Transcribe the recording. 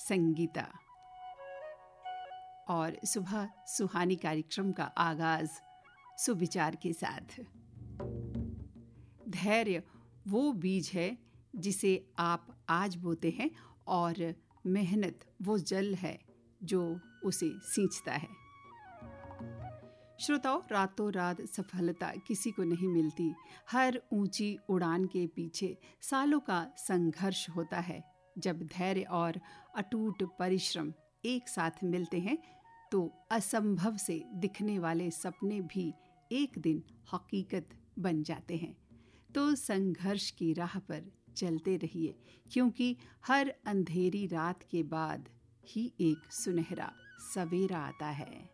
संगीता और सुबह सुहानी कार्यक्रम का आगाज सुविचार के साथ। धैर्य वो बीज है जिसे आप आज बोते हैं और मेहनत वो जल है जो उसे सींचता है। श्रोताओ, रातों रात सफलता किसी को नहीं मिलती। हर ऊंची उड़ान के पीछे सालों का संघर्ष होता है। जब धैर्य और अटूट परिश्रम एक साथ मिलते हैं तो असंभव से दिखने वाले सपने भी एक दिन हकीकत बन जाते हैं। तो संघर्ष की राह पर चलते रहिए, क्योंकि हर अंधेरी रात के बाद ही एक सुनहरा सवेरा आता है।